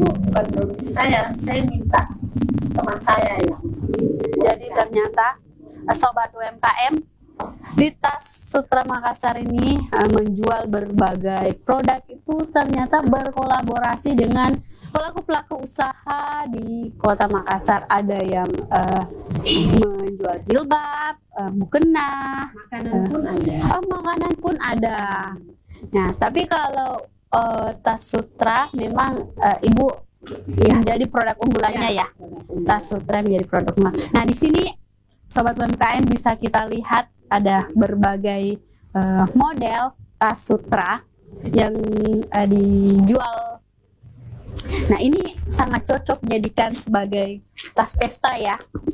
bukan produksi saya minta teman saya yang. Jadi ternyata sobat UMKM di Tas Sutra Makassar ini menjual berbagai produk itu ternyata berkolaborasi dengan pelaku-pelaku usaha di Kota Makassar. Ada yang menjual jilbab, mukena, makanan pun ada. Nah, tapi kalau Tas Sutra memang Ibu menjadi produk unggulannya ya. Tas Sutra menjadi produk unggulan. Nah, di sini sobat UMKM bisa kita lihat ada berbagai model tas sutra yang dijual. Nah, ini sangat cocok dijadikan sebagai tas pesta ya.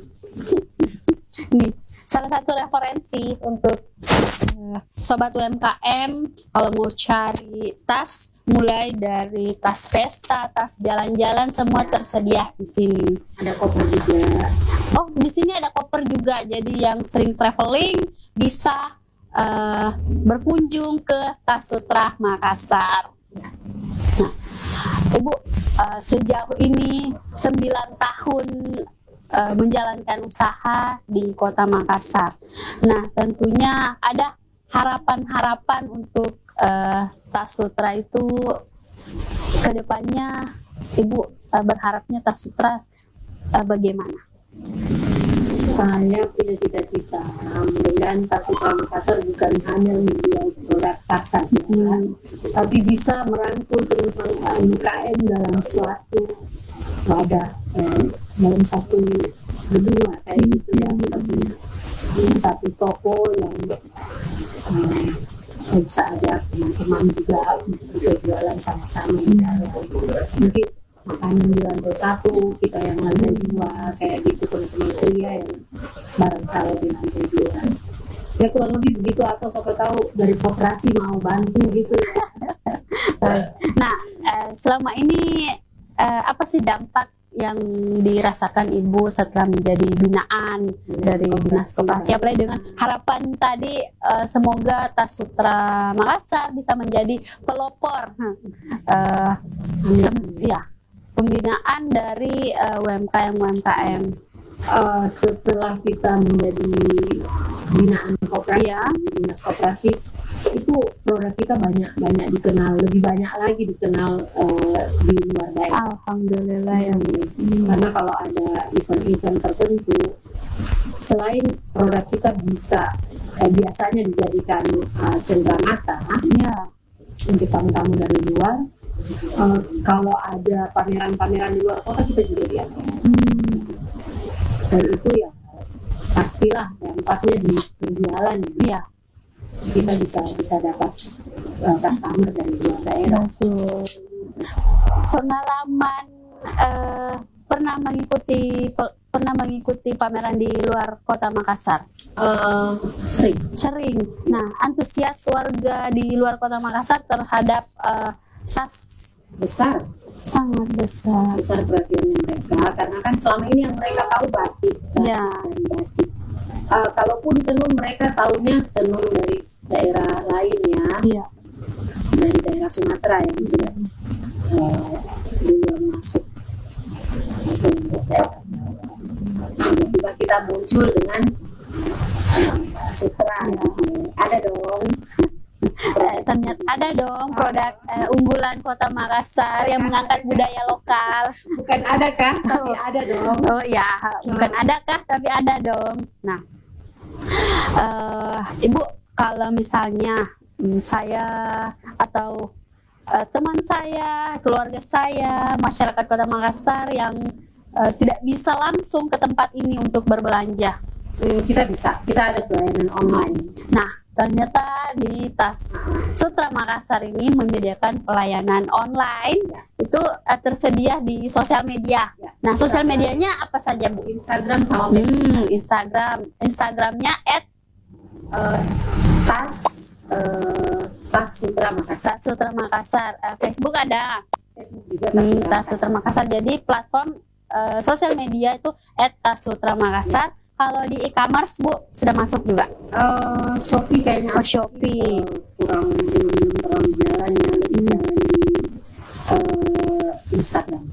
Ini salah satu referensi untuk sobat UMKM kalau mau cari tas, mulai dari tas pesta, tas jalan-jalan, semua tersedia di sini. Ada koper juga. Oh, di sini ada koper juga. Jadi yang sering traveling bisa berkunjung ke Tas Sutra Makassar. Nah, Ibu sejauh ini 9 tahun menjalankan usaha di Kota Makassar. Nah, tentunya ada harapan-harapan untuk Tas Sutra itu ke depannya. Ibu berharapnya Tas Sutra bagaimana? Saya punya cita-cita mudah-mudahan Tas Sutra Makassar bukan hanya menjual produk tas saja, tapi bisa merangkul teman-teman UMKM dalam suatu wadah, dalam satu benua kayak gitu ya. Kita punya satu toko yang saya bisa ajak teman-teman juga bisa jualan sama-sama. Mungkin makanan di lantai 1, kita yang lantai 2, kayak gitu, teman-teman kuliah yang bareng saya di lantai 2. Ya kurang lebih begitu, atau siapa tahu dari koperasi mau bantu gitu. Nah, selama ini apa sih dampak yang dirasakan Ibu setelah menjadi binaan dari Dinas Koperasi, apalagi dengan harapan tadi semoga Tas Sutra Makassar bisa menjadi pelopor pembinaan dari UMKM. Setelah kita menjadi binaan koperasi, Dinas Koperasi, itu produk kita banyak dikenal, lebih banyak lagi dikenal di luar daerah. Alhamdulillah ya. Karena kalau ada event-event tertentu, selain produk kita bisa biasanya dijadikan cenderamata untuk tamu-tamu dari luar. Kalau ada pameran-pameran di luar kota, kita juga diajak. Dan itu ya pastilah dampaknya di penjualan. Kita bisa dapat customer dari luar daerah. Pengalaman pernah mengikuti pameran di luar Kota Makassar? Sering. Nah, antusias warga di luar Kota Makassar terhadap tas sangat besar perhatiannya mereka, karena kan selama ini yang mereka tahu batik dan batik. Kalaupun tenun, mereka tahunya tenun dari daerah lain dari daerah Sumatera yang sudah belum masuk ke daerah. Tiba-tiba kita muncul dengan sutra. Ada dong. Ternyata ada dong produk unggulan Kota Makassar yang mengangkat budaya lokal. Bukan adakah, tapi ada dong. Oh ya, bukan adakah, tapi ada dong. Nah, Ibu, kalau misalnya saya atau teman saya, keluarga saya, masyarakat Kota Makassar yang tidak bisa langsung ke tempat ini untuk berbelanja, kita ada pelayanan online. Nah, ternyata di Tas Sutra Makassar ini menyediakan pelayanan online itu tersedia di sosial media. Nah, sosial medianya apa saja, Bu? Instagram sama Facebook. Instagramnya Tas Sutra Makassar. Sutra Makassar. Facebook ada. Facebook juga Tas Sutra Makassar. Jadi platform sosial media itu @Tas Sutra Makassar. Kalau di e-commerce, Bu, sudah masuk juga? Shopee kayaknya. Shopee. Belum terlalu jalan ya, lebih jalan di Instagram.